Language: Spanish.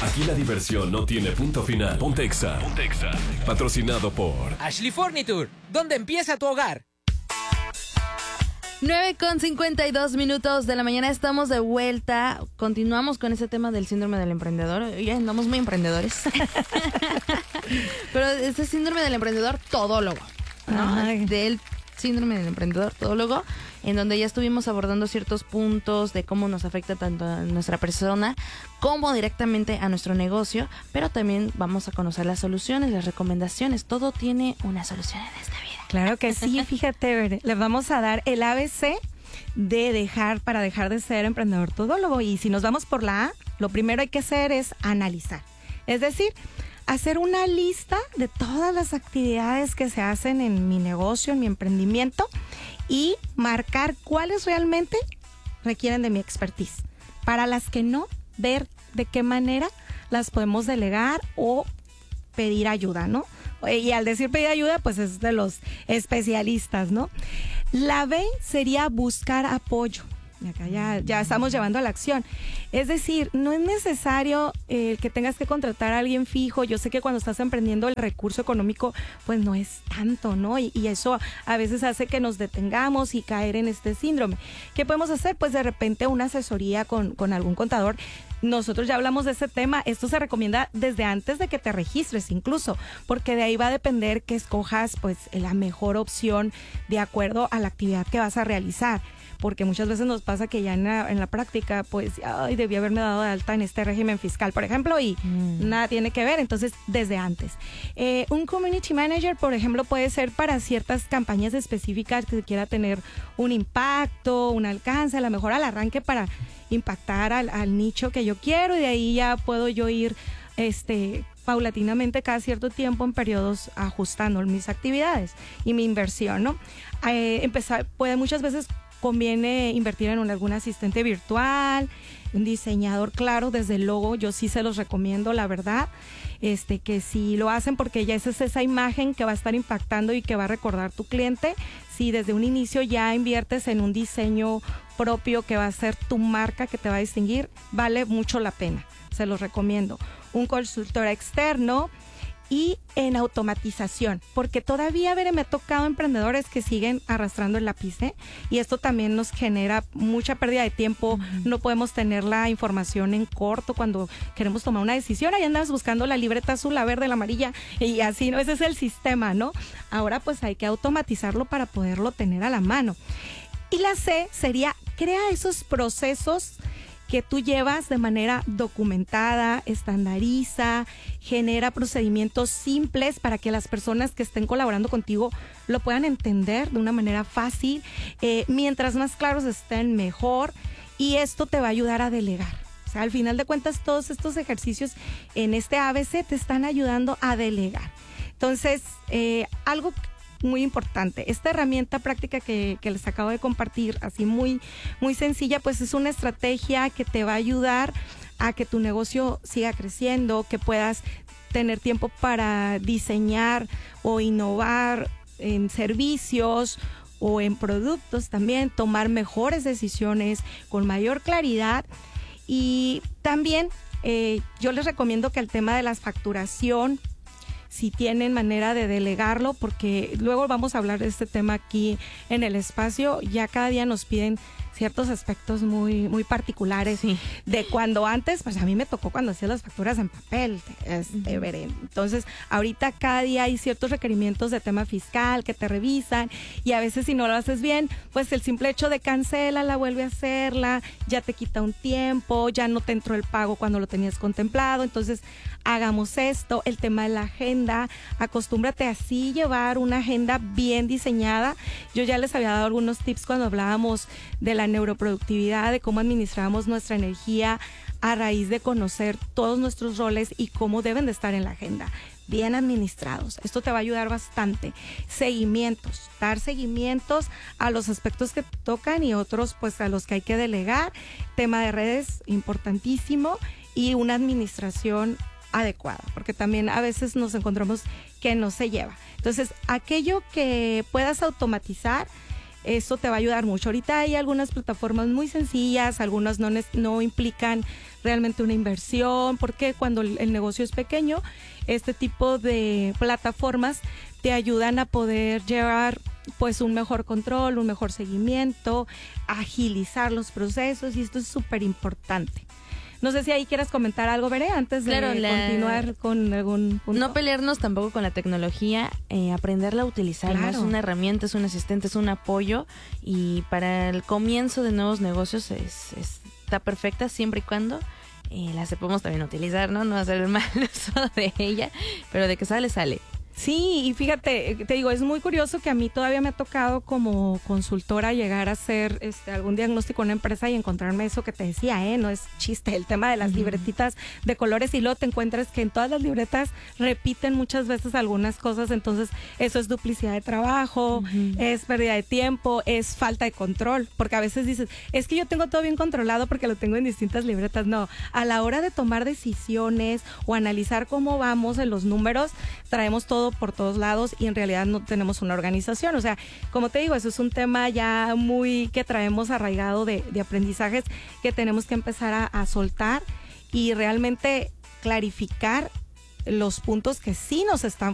Aquí la diversión no tiene punto final. Ponte Exa. Patrocinado por Ashley Furniture, ¿dónde empieza tu hogar? 9:52 de la mañana, estamos de vuelta. Continuamos con ese tema del síndrome del emprendedor. Ya andamos muy emprendedores. Pero este síndrome del emprendedor todólogo, ¿no? Del síndrome del emprendedor todólogo, en donde ya estuvimos abordando ciertos puntos de cómo nos afecta tanto a nuestra persona como directamente a nuestro negocio, pero también vamos a conocer las soluciones, las recomendaciones. Todo tiene una solución en esta vida. Claro que sí, fíjate, les vamos a dar el ABC para dejar de ser emprendedor todólogo. Y si nos vamos por la A, lo primero hay que hacer es analizar. Es decir, hacer una lista de todas las actividades que se hacen en mi negocio, en mi emprendimiento, y marcar cuáles realmente requieren de mi expertise. Para las que no, ver de qué manera las podemos delegar o pedir ayuda, ¿no? Y al decir pedir ayuda, pues es de los especialistas, ¿no? La B sería buscar apoyo. Y acá ya estamos llevando a la acción. Es decir, no es necesario que tengas que contratar a alguien fijo. Yo sé que cuando estás emprendiendo el recurso económico pues no es tanto, ¿no? Y eso a veces hace que nos detengamos y caer en este síndrome. ¿Qué podemos hacer? Pues de repente una asesoría con algún contador. Nosotros ya hablamos de ese tema. Esto se recomienda desde antes de que te registres incluso, porque de ahí va a depender que escojas pues la mejor opción de acuerdo a la actividad que vas a realizar. Porque muchas veces nos pasa que ya en la práctica, pues, debí haberme dado de alta en este régimen fiscal, por ejemplo, y nada tiene que ver. Entonces, desde antes. Un community manager, por ejemplo, puede ser para ciertas campañas específicas que quiera tener un impacto, un alcance, a lo mejor al arranque para impactar al nicho que yo quiero, y de ahí ya puedo yo ir paulatinamente cada cierto tiempo en periodos ajustando mis actividades y mi inversión, ¿no? Muchas veces conviene invertir en algún asistente virtual, un diseñador, claro, desde el logo, yo sí se los recomiendo, la verdad, que si lo hacen, porque ya es esa imagen que va a estar impactando y que va a recordar tu cliente. Si desde un inicio ya inviertes en un diseño propio que va a ser tu marca, que te va a distinguir, vale mucho la pena, se los recomiendo. Un consultor externo. Y en automatización, porque todavía, me ha tocado emprendedores que siguen arrastrando el lápiz, y esto también nos genera mucha pérdida de tiempo. No podemos tener la información en corto cuando queremos tomar una decisión. Ahí andas buscando la libreta azul, la verde, la amarilla, y así, ¿no? Ese es el sistema, ¿no? Ahora pues hay que automatizarlo para poderlo tener a la mano. Y la C sería, crea esos procesos que tú llevas de manera documentada, estandariza, genera procedimientos simples para que las personas que estén colaborando contigo lo puedan entender de una manera fácil. Mientras más claros estén, mejor, y esto te va a ayudar a delegar. O sea, al final de cuentas, todos estos ejercicios en este ABC te están ayudando a delegar. Entonces, algo muy importante, esta herramienta práctica que les acabo de compartir, así muy, muy sencilla, pues es una estrategia que te va a ayudar a que tu negocio siga creciendo, que puedas tener tiempo para diseñar o innovar en servicios o en productos también, tomar mejores decisiones con mayor claridad. Y también yo les recomiendo que el tema de la facturación, si tienen manera de delegarlo, porque luego vamos a hablar de este tema aquí en el espacio, ya cada día nos piden ciertos aspectos muy, muy particulares, sí, de cuando antes, pues a mí me tocó cuando hacía las facturas en papel, entonces ahorita cada día hay ciertos requerimientos de tema fiscal que te revisan, y a veces si no lo haces bien, pues el simple hecho de cancélala, vuelve a hacerla, ya te quita un tiempo, ya no te entró el pago cuando lo tenías contemplado. Entonces hagamos esto, el tema de la agenda, acostúmbrate así llevar una agenda bien diseñada. Yo ya les había dado algunos tips cuando hablábamos de la neuroproductividad, de cómo administramos nuestra energía a raíz de conocer todos nuestros roles y cómo deben de estar en la agenda, bien administrados. Esto te va a ayudar bastante. Seguimientos, dar seguimientos a los aspectos que te tocan y otros pues a los que hay que delegar. Tema de redes, importantísimo, y una administración adecuada, porque también a veces nos encontramos que no se lleva. Entonces, aquello que puedas automatizar, Eso te va a ayudar mucho. Ahorita hay algunas plataformas muy sencillas, algunas no implican realmente una inversión, porque cuando el negocio es pequeño, este tipo de plataformas te ayudan a poder llevar pues un mejor control, un mejor seguimiento, agilizar los procesos, y esto es súper importante. No sé si ahí quieras comentar algo, Veré, antes de continuar con algún punto. No pelearnos tampoco con la tecnología, aprenderla a utilizar. Claro. ¿No? Es una herramienta, es un asistente, es un apoyo, y para el comienzo de nuevos negocios está perfecta siempre y cuando la sepamos también utilizar, ¿no? No hacer el mal uso de ella, pero de que sale, sale. Sí, y fíjate, te digo, es muy curioso que a mí todavía me ha tocado como consultora llegar a hacer algún diagnóstico en una empresa y encontrarme eso que te decía, no es chiste, el tema de las libretitas de colores, y luego te encuentras que en todas las libretas repiten muchas veces algunas cosas, entonces eso es duplicidad de trabajo, es pérdida de tiempo, es falta de control, porque a veces dices, es que yo tengo todo bien controlado porque lo tengo en distintas libretas. No, a la hora de tomar decisiones o analizar cómo vamos en los números, traemos todo por todos lados y en realidad no tenemos una organización. O sea, como te digo, eso es un tema ya muy que traemos arraigado de aprendizajes que tenemos que empezar a soltar y realmente clarificar los puntos que sí nos están